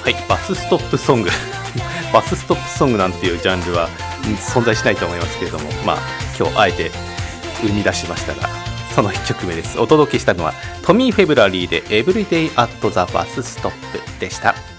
はい、バスストップソングバスストップソングなんていうジャンルは存在しないと思いますけれども、まあ今日あえて生み出しましたが、その1曲目です。お届けしたのはトミー・フェブラリーで Everyday at the Bus Stop でした。